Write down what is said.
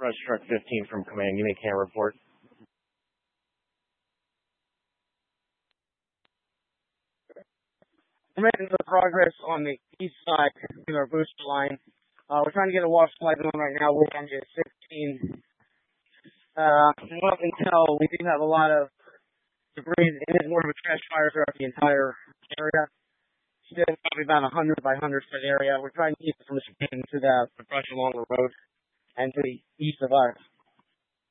Brush Truck 15 from Command. You may camera report. We're making good progress on the east side of our booster line. We're trying to get a wash slide on right now. We're on to 16. From what we can tell, we do have a lot of debris. It is more of a trash fire throughout the entire area. Still probably about 100 by 100 foot area. We're trying to keep it from escaping to the brush along the road and to the east of us.